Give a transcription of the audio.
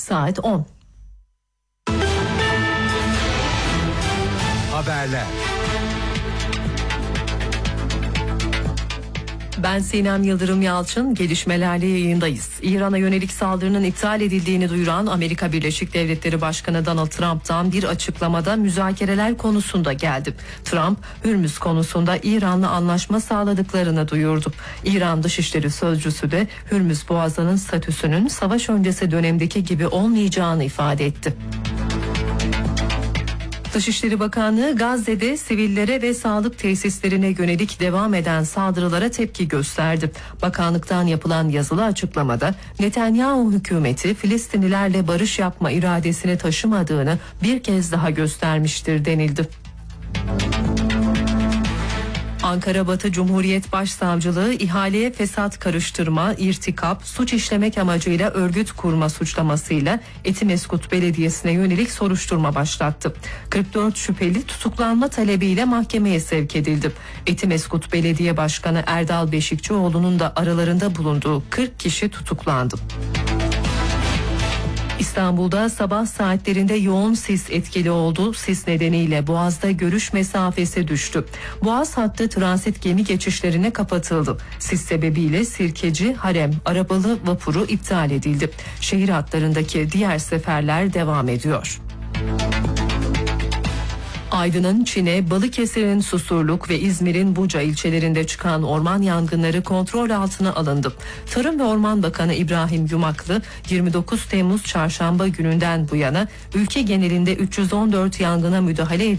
Saat 10. Haberler. Ben Sinem Yıldırım Yalçın, gelişmelerle yayındayız. İran'a yönelik saldırının iptal edildiğini duyuran Amerika Birleşik Devletleri Başkanı Donald Trump'tan bir açıklamada müzakereler konusunda geldi. Trump, Hürmüz konusunda İran'la anlaşma sağladıklarını duyurdu. İran Dışişleri Sözcüsü de Hürmüz Boğazı'nın statüsünün savaş öncesi dönemdeki gibi olmayacağını ifade etti. Dışişleri Bakanlığı Gazze'de sivillere ve sağlık tesislerine yönelik devam eden saldırılara tepki gösterdi. Bakanlıktan yapılan yazılı açıklamada Netanyahu hükümeti Filistinlilerle barış yapma iradesini taşımadığını bir kez daha göstermiştir denildi. Ankara Batı Cumhuriyet Başsavcılığı ihaleye fesat karıştırma, irtikap, suç işlemek amacıyla örgüt kurma suçlamasıyla Etimeskut Belediyesi'ne yönelik soruşturma başlattı. 44 şüpheli tutuklanma talebiyle mahkemeye sevk edildi. Etimeskut Belediye Başkanı Erdal Beşikçioğlu'nun da aralarında bulunduğu 40 kişi tutuklandı. İstanbul'da sabah saatlerinde yoğun sis etkili oldu. Sis nedeniyle Boğaz'da görüş mesafesi düştü. Boğaz hattı transit gemi geçişlerine kapatıldı. Sis sebebiyle Sirkeci, Harem, arabalı vapuru iptal edildi. Şehir hatlarındaki diğer seferler devam ediyor. Aydın'ın Çin'e, Balıkesir'in Susurluk ve İzmir'in Buca ilçelerinde çıkan orman yangınları kontrol altına alındı. Tarım ve Orman Bakanı İbrahim Yumaklı, 29 Temmuz Çarşamba gününden bu yana ülke genelinde 314 yangına müdahale edildi.